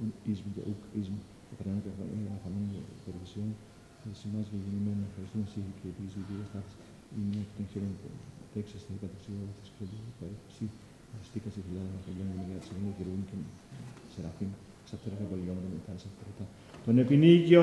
έχουν ίσμ και ουκ ίσμ, το παρελθόν και αφανών περιουσιών, σημάζει και γεννημένο να ευχαριστούμε εσύ και τη ζωή του Στάθης, η μία εκ των χειρών τέξα στη καταξιότητα της κρέντου, παρεξή, αστήκα σε χιλιάδες μαχαγιών και μεγιά της Ελληνού και Ρούμ και Σεραφείμ, ξαφτέρα και πολυγιώματα με τάρισα αυτορυτά. Τον επινίκιο